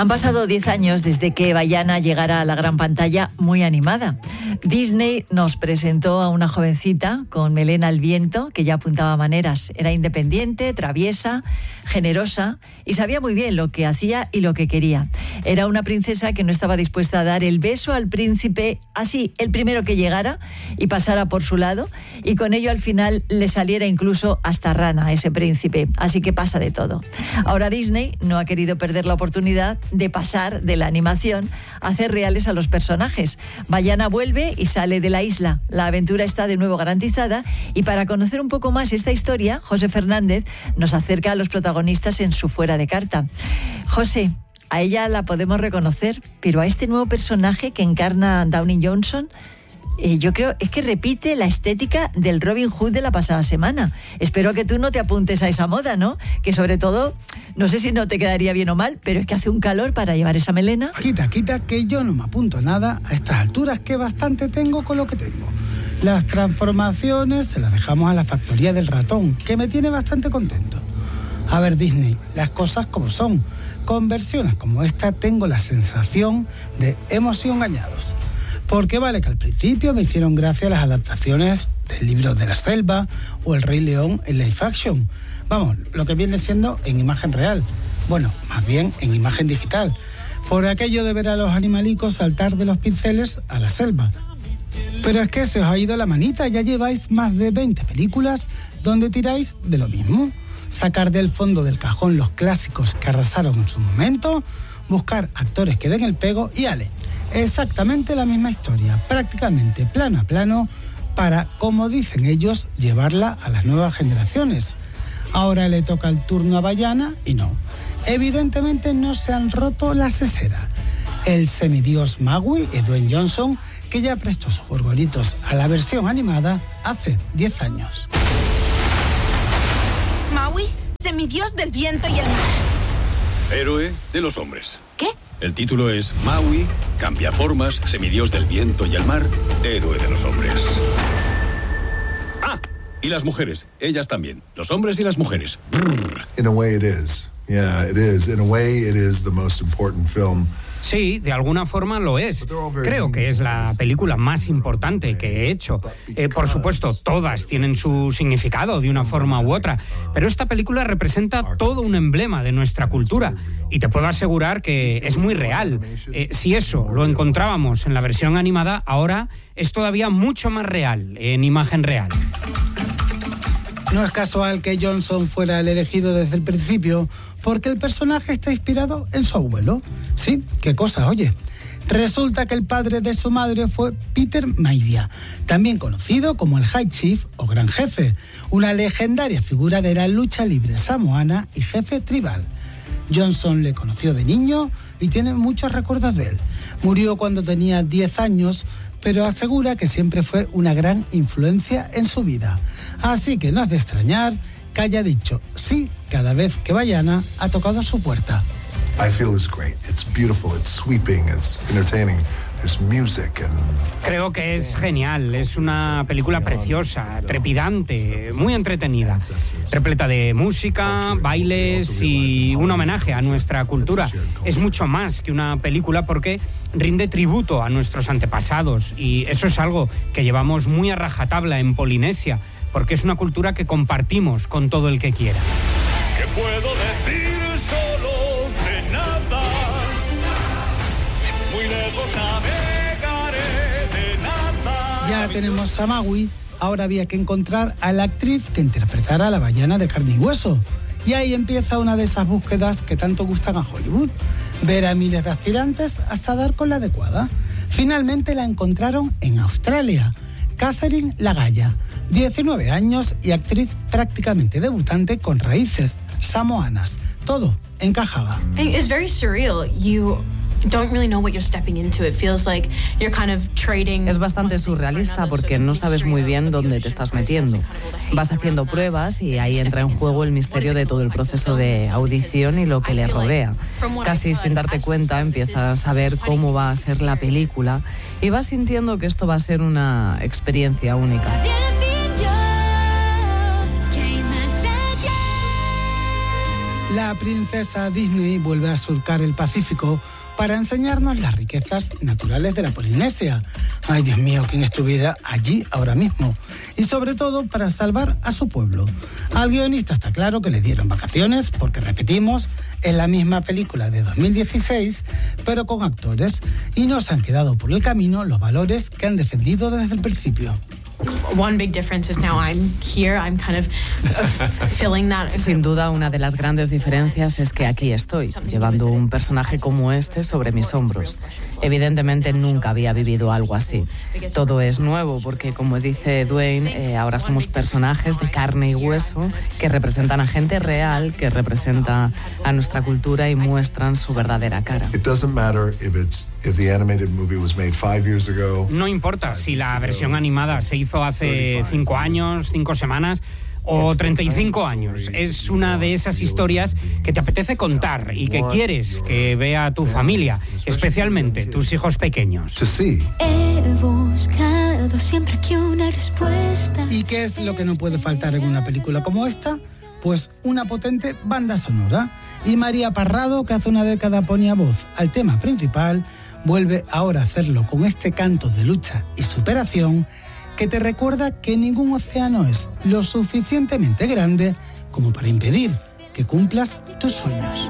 Han pasado 10 años desde que Vaiana llegara a la gran pantalla muy animada. Disney nos presentó a una jovencita con melena al viento que ya apuntaba maneras. Era independiente, traviesa, generosa y sabía muy bien lo que hacía y lo que quería. Era una princesa que no estaba dispuesta a dar el beso al príncipe así, el primero que llegara y pasara por su lado, y con ello al final le saliera incluso hasta rana a ese príncipe. Así que pasa de todo. Ahora Disney no ha querido perder la oportunidad de pasar de la animación a hacer reales a los personajes. Vaiana vuelve y sale de la isla. La aventura está de nuevo garantizada, y para conocer un poco más esta historia, José Fernández nos acerca a los protagonistas en su Fuera de Carta. José, a ella la podemos reconocer, pero a este nuevo personaje que encarna Downey Johnson, yo creo es que repite la estética del Robin Hood de la pasada semana. Espero que tú no te apuntes a esa moda, ¿no? Que sobre todo, no sé si no te quedaría bien o mal, pero es que hace un calor para llevar esa melena. Quita, que yo no me apunto a nada a estas alturas, que bastante tengo con lo que tengo. Las transformaciones se las dejamos a la factoría del ratón, que me tiene bastante contento. A ver, Disney, las cosas como son. Con versiones como esta tengo la sensación de hemos sido engañados. Porque vale que al principio me hicieron gracia las adaptaciones del libro de la selva o El Rey León en live action. Vamos, lo que viene siendo en imagen real. Bueno, más bien en imagen digital. Por aquello de ver a los animalicos saltar de los pinceles a la selva. Pero es que se os ha ido la manita, ya lleváis más de 20 películas donde tiráis de lo mismo. Sacar del fondo del cajón los clásicos que arrasaron en su momento, buscar actores que den el pego y ale. Exactamente la misma historia, prácticamente plano a plano, para, como dicen ellos, llevarla a las nuevas generaciones. Ahora le toca el turno a Vaiana y no. Evidentemente no se han roto la sesera. El semidios Maui, Dwayne Johnson, que ya prestó sus gorgoritos a la versión animada hace 10 años. Maui, semidios del viento y el mar. Héroe de los hombres. ¿Qué? El título es Maui, cambiaformas, semidios del viento y el mar, héroe de los hombres. Ah, y las mujeres, ellas también. Los hombres y las mujeres. In a way it is. Yeah, it is. In a way it is the most important film. Sí, de alguna forma lo es. Creo que es la película más importante que he hecho. Por supuesto, todas tienen su significado de una forma u otra, pero esta película representa todo un emblema de nuestra cultura y te puedo asegurar que es muy real. Si eso lo encontrábamos en la versión animada, ahora es todavía mucho más real, en imagen real. No es casual que Johnson fuera el elegido desde el principio, porque el personaje está inspirado en su abuelo. Sí, qué cosa, oye. Resulta que el padre de su madre fue Peter Maivia, también conocido como el High Chief o Gran Jefe, una legendaria figura de la lucha libre samoana y jefe tribal. Johnson le conoció de niño y tiene muchos recuerdos de él. Murió cuando tenía 10 años, pero asegura que siempre fue una gran influencia en su vida. Así que no es de extrañar que haya dicho sí cada vez que Vaiana ha tocado a su puerta. I feel it's great. It's beautiful, it's sweeping, it's entertaining. There's music and... Creo que es genial, es una película preciosa, trepidante, muy entretenida, repleta de música, bailes y un homenaje a nuestra cultura. Es mucho más que una película porque rinde tributo a nuestros antepasados y eso es algo que llevamos muy a rajatabla en Polinesia, porque es una cultura que compartimos con todo el que quiera. ¿Qué puedo decir solo de nada? Muy lejos navegaré de nada. Ya tenemos a Maui, ahora había que encontrar a la actriz que interpretara a la Vaiana de carne y hueso. Y ahí empieza una de esas búsquedas que tanto gustan a Hollywood. Ver a miles de aspirantes hasta dar con la adecuada. Finalmente la encontraron en Australia. Catherine Lagaya, 19 años y actriz prácticamente debutante con raíces samoanas. Todo encajaba. It's very surreal. You don't really know what you're stepping into. It feels like you're kind of trading. Es bastante surrealista porque no sabes muy bien dónde te estás metiendo. Vas haciendo pruebas y ahí entra en juego el misterio de todo el proceso de audición y lo que le rodea. Casi sin darte cuenta empiezas a ver cómo va a ser la película y vas sintiendo que esto va a ser una experiencia única. La princesa Disney vuelve a surcar el Pacífico para enseñarnos las riquezas naturales de la Polinesia. Ay, Dios mío, quien estuviera allí ahora mismo. Y sobre todo para salvar a su pueblo. Al guionista está claro que le dieron vacaciones porque, repetimos, es la misma película de 2016, pero con actores. Y no se han quedado por el camino los valores que han defendido desde el principio. One big difference is now I'm here. I'm kind of filling that. Sin duda, una de las grandes diferencias es que aquí estoy, llevando un personaje como este sobre mis hombros. Evidentemente nunca había vivido algo así. Todo es nuevo porque, como dice Dwayne, ahora somos personajes de carne y hueso que representan a gente real, que representa a nuestra cultura y muestran su verdadera cara. No importa si la versión animada se hizo hace 5 años, 5 semanas o 35 años. Es una de esas historias que te apetece contar y que quieres que vea tu familia, especialmente tus hijos pequeños. He buscado siempre aquí una respuesta. ¿Y qué es lo que no puede faltar en una película como esta? Pues una potente banda sonora. Y María Parrado, que hace una década ponía voz al tema principal, vuelve ahora a hacerlo con este canto de lucha y superación que te recuerda que ningún océano es lo suficientemente grande como para impedir que cumplas tus sueños.